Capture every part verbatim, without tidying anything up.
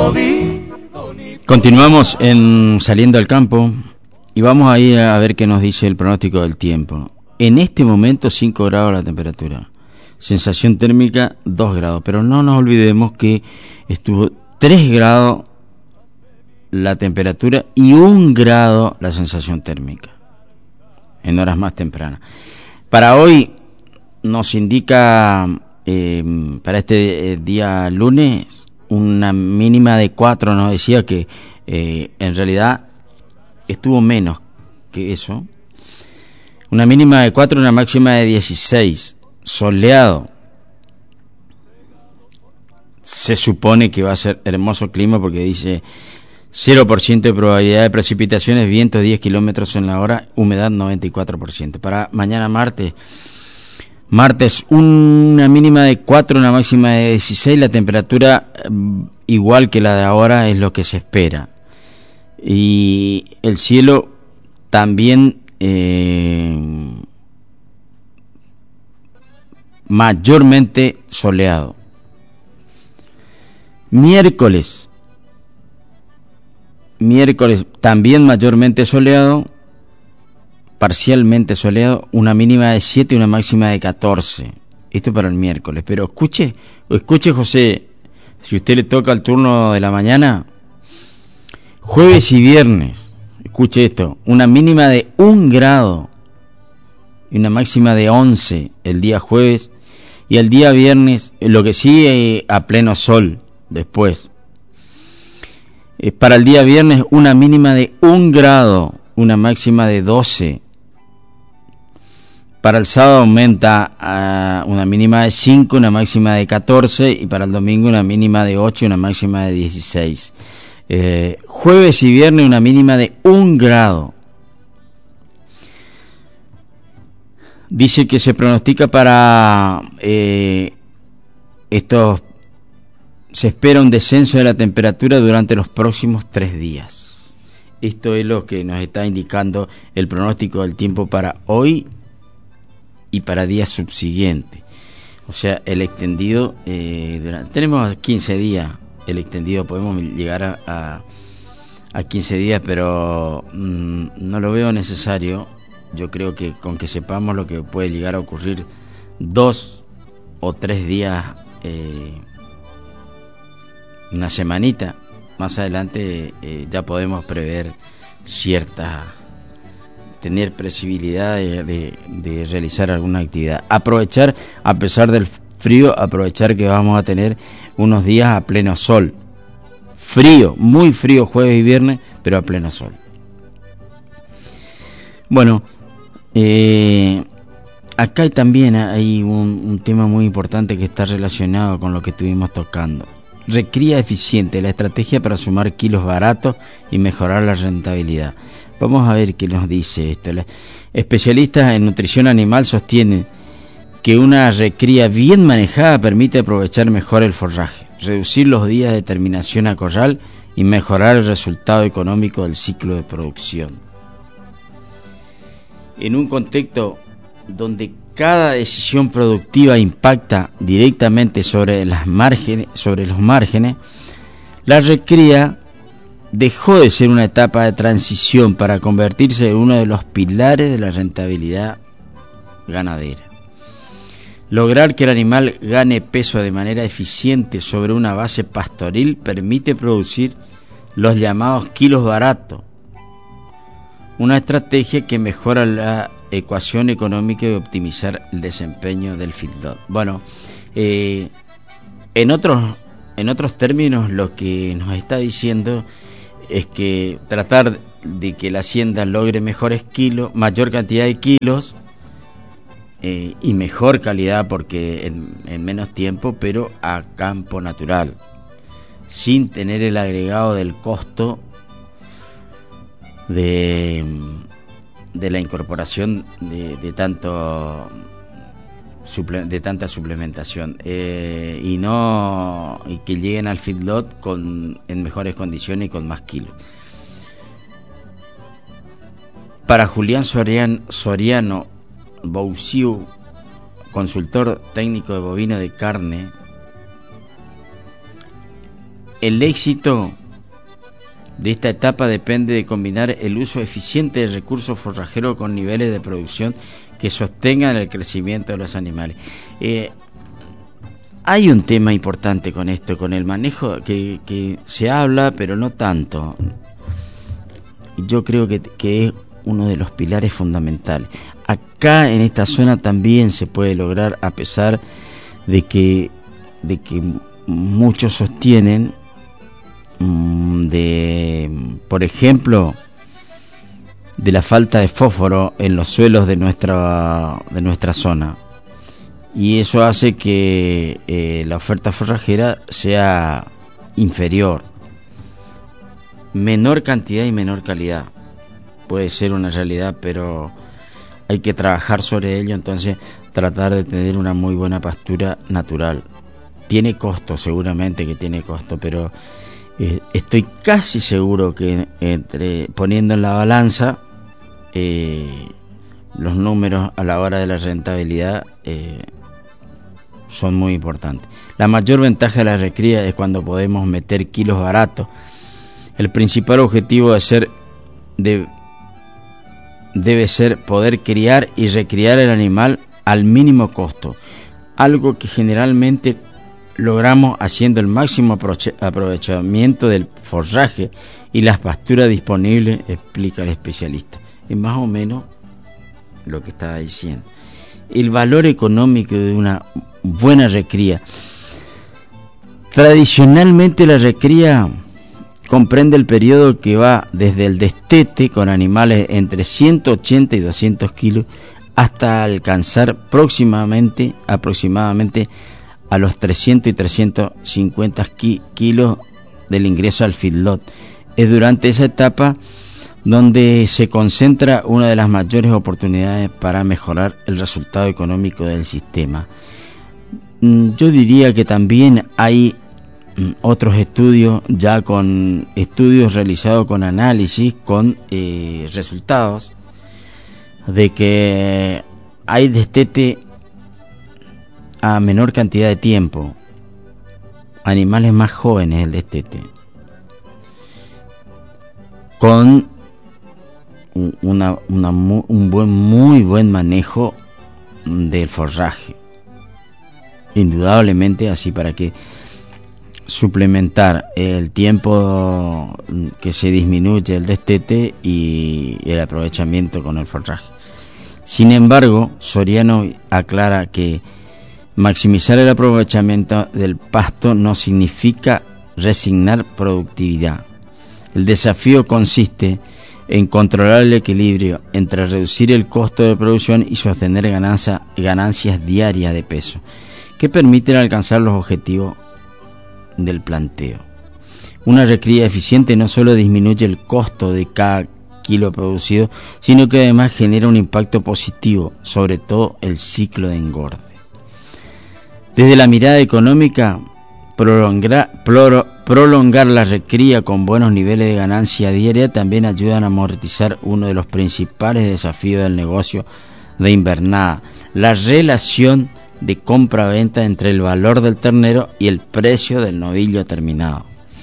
Continuamos en Saliendo al Campo y vamos a ir a ver qué nos dice el pronóstico del tiempo. En este momento cinco grados la temperatura, sensación térmica dos grados, pero no nos olvidemos que estuvo tres grados la temperatura y un grado la sensación térmica en horas más tempranas. Para hoy nos indica eh, para este eh, día lunes una mínima de cuatro. Nos decía que eh, en realidad estuvo menos que eso. Una mínima de cuatro, una máxima de dieciséis, soleado. Se supone que va a ser hermoso clima porque dice cero por ciento de probabilidad de precipitaciones, viento diez kilómetros en la hora, humedad noventa y cuatro por ciento. Para mañana martes, martes una mínima de cuatro, una máxima de dieciséis, la temperatura igual que la de ahora es lo que se espera. Y el cielo también eh, mayormente soleado. Miércoles, miércoles también mayormente soleado, parcialmente soleado, una mínima de siete y una máxima de catorce. Esto para el miércoles, pero escuche, escuche José, si usted le toca el turno de la mañana, jueves y viernes, escuche esto, una mínima de un grado y una máxima de once el día jueves, y el día viernes, lo que sigue a pleno sol después. Eh, para el día viernes una mínima de un grado, una máxima de doce. Para el sábado aumenta a una mínima de cinco, una máxima de catorce, y para el domingo una mínima de ocho, una máxima de dieciséis. Eh, jueves y viernes una mínima de un grado. Dice que se pronostica para eh, estos, se espera un descenso de la temperatura durante los próximos tres días. Esto es lo que nos está indicando el pronóstico del tiempo para hoy y para días subsiguientes. O sea, el extendido, eh, durante, tenemos quince días, el extendido podemos llegar a, a, a quince días, pero mmm, no lo veo necesario. Yo creo que con que sepamos lo que puede llegar a ocurrir dos o tres días, eh, una semanita, más adelante eh, ya podemos prever cierta, tener posibilidad de, de, de realizar alguna actividad. Aprovechar, a pesar del frío, aprovechar que vamos a tener unos días a pleno sol. Frío, muy frío jueves y viernes, pero a pleno sol. Bueno, eh, acá también hay un, un tema muy importante que está relacionado con lo que estuvimos tocando. Recría eficiente, la estrategia para sumar kilos baratos y mejorar la rentabilidad. Vamos a ver qué nos dice esto. Los especialistas en nutrición animal sostienen que una recría bien manejada permite aprovechar mejor el forraje, reducir los días de terminación a corral y mejorar el resultado económico del ciclo de producción. En un contexto donde cada decisión productiva impacta directamente sobre las márgenes, sobre los márgenes, la recría dejó de ser una etapa de transición para convertirse en uno de los pilares de la rentabilidad ganadera. Lograr que el animal gane peso de manera eficiente sobre una base pastoril permite producir los llamados kilos baratos, una estrategia que mejora la ecuación económica y optimizar el desempeño del feedlot. Bueno, eh, en otros en otros términos, lo que nos está diciendo es que tratar de que la hacienda logre mejores kilos, mayor cantidad de kilos eh, y mejor calidad, porque en, en menos tiempo, pero a campo natural, sin tener el agregado del costo de, de la incorporación de, de tanto de tanta suplementación eh, y no y que lleguen al feedlot con en mejores condiciones y con más kilos. Para Julián Soriano, Soriano Bouciu, consultor técnico de bovino de carne, el éxito de esta etapa depende de combinar el uso eficiente del recurso forrajero con niveles de producción que sostengan el crecimiento de los animales. Eh, hay un tema importante con esto, con el manejo que, que se habla, pero no tanto. Yo creo que, que es uno de los pilares fundamentales. Acá en esta zona también se puede lograr, a pesar de que, de que muchos sostienen de, por ejemplo, de la falta de fósforo en los suelos de nuestra de nuestra zona, y eso hace que eh, la oferta forrajera sea inferior, menor cantidad y menor calidad. Puede ser una realidad, pero hay que trabajar sobre ello. Entonces, tratar de tener una muy buena pastura natural tiene costo, seguramente que tiene costo, pero Eh, estoy casi seguro que entre poniendo en la balanza eh, los números a la hora de la rentabilidad eh, son muy importantes. La mayor ventaja de la recría es cuando podemos meter kilos baratos. El principal objetivo de ser de, debe ser poder criar y recriar el animal al mínimo costo, algo que generalmente logramos haciendo el máximo aprovechamiento del forraje y las pasturas disponibles, explica el especialista. Es más o menos lo que estaba diciendo. El valor económico de una buena recría. Tradicionalmente la recría comprende el periodo que va desde el destete con animales entre ciento ochenta y doscientos kilos hasta alcanzar próximamente, aproximadamente a los trescientos y trescientos cincuenta kilos del ingreso al feedlot. Es durante esa etapa donde se concentra una de las mayores oportunidades para mejorar el resultado económico del sistema. Yo diría que también hay otros estudios, ya con estudios realizados con análisis, con eh, resultados de que hay destete a menor cantidad de tiempo, animales más jóvenes el destete, con una, una un buen muy buen manejo del forraje, indudablemente, así para que suplementar el tiempo que se disminuye el destete y el aprovechamiento con el forraje. Sin embargo, Soriano aclara que maximizar el aprovechamiento del pasto no significa resignar productividad. El desafío consiste en controlar el equilibrio entre reducir el costo de producción y sostener ganancia, ganancias diarias de peso, que permiten alcanzar los objetivos del planteo. Una recría eficiente no solo disminuye el costo de cada kilo producido, sino que además genera un impacto positivo sobre todo el ciclo de engorde. Desde la mirada económica, prolongar, prolo, prolongar la recría con buenos niveles de ganancia diaria también ayudan a amortizar uno de los principales desafíos del negocio de invernada, la relación de compra-venta entre el valor del ternero y el precio del novillo terminado.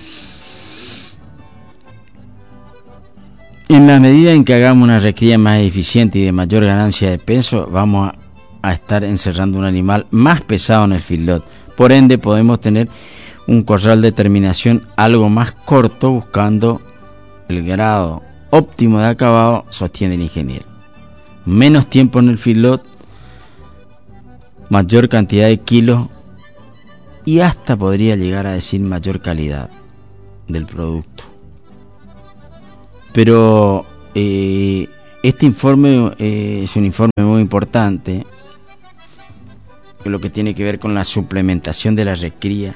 En la medida en que hagamos una recría más eficiente y de mayor ganancia de peso, vamos a a estar encerrando un animal más pesado en el feedlot. Por ende, podemos tener un corral de terminación algo más corto, buscando el grado óptimo de acabado, sostiene el ingeniero. Menos tiempo en el feedlot, mayor cantidad de kilos y hasta podría llegar a decir mayor calidad del producto. Pero eh, este informe eh, es un informe muy importante, lo que tiene que ver con la suplementación de la recría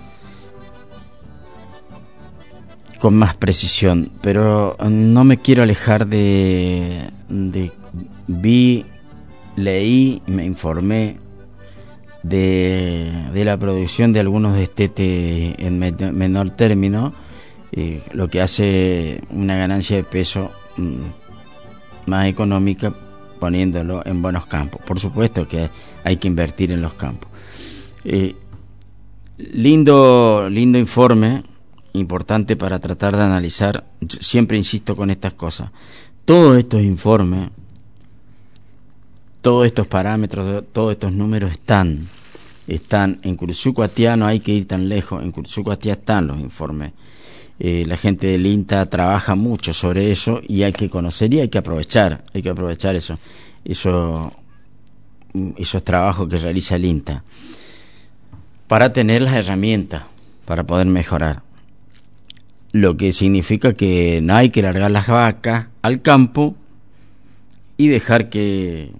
con más precisión, pero no me quiero alejar de, de vi, leí, me informé de, de la producción de algunos destetes en menor término, eh, lo que hace una ganancia de peso mmm, más económica poniéndolo en buenos campos. Por supuesto que hay que invertir en los campos. Eh, lindo, lindo informe, importante para tratar de analizar. Yo siempre insisto con estas cosas. Todos estos informes, todos estos parámetros, todos estos números están, están en Cursuco-Atiá, no hay que ir tan lejos, en Cursuco-Atiá están los informes. Eh, la gente del INTA trabaja mucho sobre eso y hay que conocer y hay que aprovechar, hay que aprovechar eso, eso esos trabajos que realiza el INTA para tener las herramientas para poder mejorar. Lo que significa que no hay que largar las vacas al campo y dejar que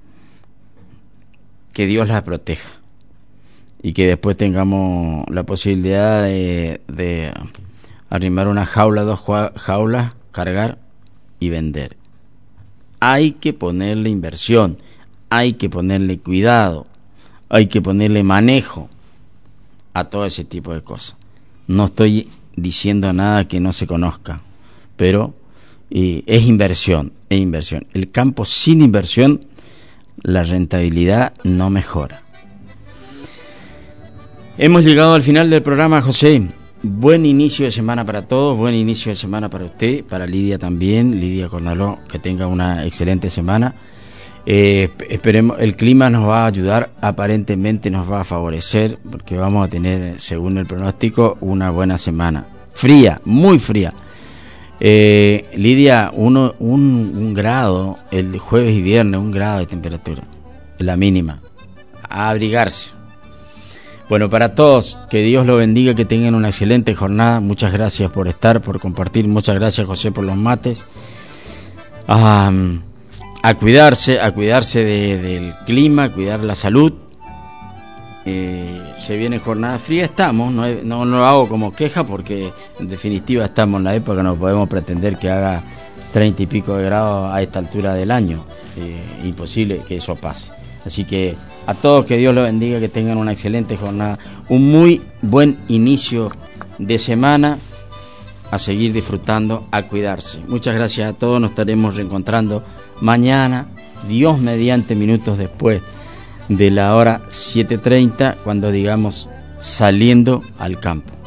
que Dios las proteja y que después tengamos la posibilidad de, de arrimar una jaula, dos jaulas, cargar y vender. Hay que ponerle inversión, hay que ponerle cuidado, hay que ponerle manejo a todo ese tipo de cosas. No estoy diciendo nada que no se conozca, pero eh, es inversión, es inversión. El campo sin inversión, la rentabilidad no mejora. Hemos llegado al final del programa, José. Buen inicio de semana para todos, buen inicio de semana para usted, para Lidia también, Lidia Cornaló, que tenga una excelente semana. Eh, esperemos, el clima nos va a ayudar, aparentemente nos va a favorecer, porque vamos a tener, según el pronóstico, una buena semana. Fría, muy fría. Eh, Lidia, uno, un, un grado, el jueves y viernes, un grado de temperatura, la mínima. A abrigarse. Bueno, para todos, que Dios lo bendiga, que tengan una excelente jornada. Muchas gracias por estar, por compartir. Muchas gracias, José, por los mates. Um, a cuidarse, a cuidarse de, del clima, a cuidar la salud. Eh, se viene jornada fría, estamos, no, no, no lo hago como queja porque en definitiva estamos en la época, no podemos pretender que haga treinta y pico de grados a esta altura del año. Eh, imposible que eso pase. Así que a todos, que Dios los bendiga, que tengan una excelente jornada, un muy buen inicio de semana, a seguir disfrutando, a cuidarse. Muchas gracias a todos, nos estaremos reencontrando mañana, Dios mediante, minutos después de la hora siete treinta, cuando digamos saliendo al campo.